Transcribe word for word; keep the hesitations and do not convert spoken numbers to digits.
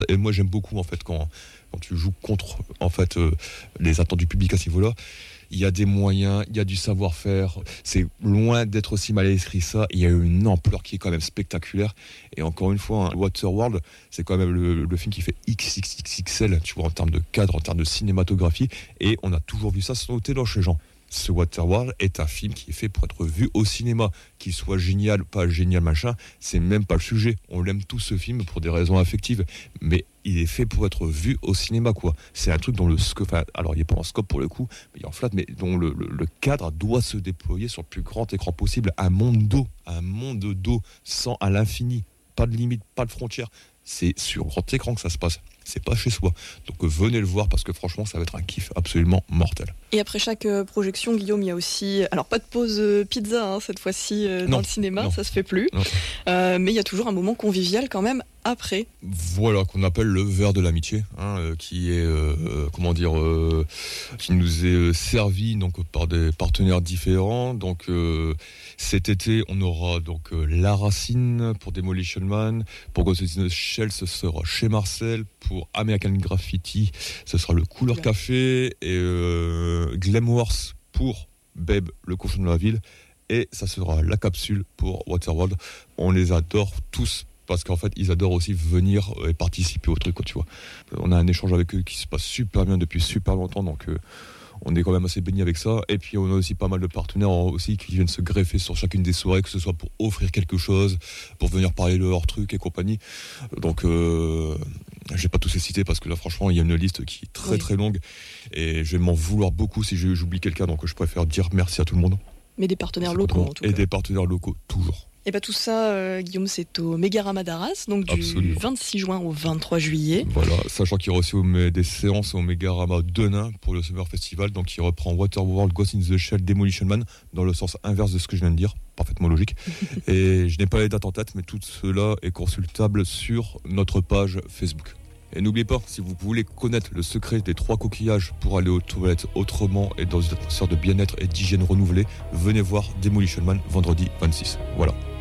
Et moi j'aime beaucoup en fait quand, quand tu joues contre en fait euh, les attentes du public à ce niveau-là. Il y a des moyens, il y a du savoir-faire. C'est loin d'être aussi mal écrit ça. Il y a une ampleur qui est quand même spectaculaire. Et encore une fois, hein, Waterworld, c'est quand même le, le film qui fait X X X L, tu vois, en termes de cadre, en termes de cinématographie. Et on a toujours vu ça se noter dans chez les gens. Ce Waterworld est un film qui est fait pour être vu au cinéma. Qu'il soit génial, pas génial, machin, c'est même pas le sujet. On l'aime tous ce film pour des raisons affectives. Mais il est fait pour être vu au cinéma, quoi. C'est un truc dont le scope, enfin, alors il n'est pas en scope pour le coup, mais il est en flat, mais dont le, le, le cadre doit se déployer sur le plus grand écran possible. Un monde d'eau, un monde d'eau, sans à l'infini. Pas de limite, pas de frontières. C'est sur grand écran que ça se passe. C'est pas chez soi. Donc euh, venez le voir parce que franchement, ça va être un kiff absolument mortel. Et après chaque euh, projection, Guillaume, il y a aussi... Alors pas de pause euh, pizza hein, cette fois-ci euh, dans non, le cinéma, non. ça se fait plus. Euh, mais il y a toujours un moment convivial quand même après. Voilà, qu'on appelle le verre de l'amitié, hein, euh, qui est, euh, comment dire, euh, qui nous est euh, servi donc par des partenaires différents. Donc euh, cet été, on aura donc euh, La Racine pour Demolition Man, pour Ghost in the Shell, ce sera chez Marcel, pour American Graffiti, ce sera le Couleur Café, et euh, Glamworth pour Babe, le cochon de la ville, et ça sera La Capsule pour Waterworld. On les adore tous. Parce qu'en fait, ils adorent aussi venir et participer au truc, quoi, tu vois. On a un échange avec eux qui se passe super bien depuis super longtemps, donc euh, on est quand même assez béni avec ça. Et puis, on a aussi pas mal de partenaires aussi qui viennent se greffer sur chacune des soirées, que ce soit pour offrir quelque chose, pour venir parler de leur truc et compagnie. Donc, euh, je vais pas tous les citer parce que là, franchement, il y a une liste qui est très oui. très longue et je vais m'en vouloir beaucoup si j'oublie quelqu'un, donc je préfère dire merci à tout le monde. Mais des partenaires locaux, en tout cas. Et des partenaires locaux, toujours. Et bien tout ça, euh, Guillaume, c'est au Mégarama d'Arras, donc du Absolument. vingt-six juin au vingt-trois juillet. Voilà, sachant qu'il y aura aussi des séances au Mégarama de Nain pour le Summer Festival, donc il reprend Waterworld, Ghost in the Shell, Demolition Man, dans le sens inverse de ce que je viens de dire, parfaitement logique. Et je n'ai pas les dates en tête, mais tout cela est consultable sur notre page Facebook. Et n'oubliez pas, si vous voulez connaître le secret des trois coquillages pour aller aux toilettes autrement et dans une atmosphère de bien-être et d'hygiène renouvelée, venez voir Demolition Man vendredi vingt-six. Voilà.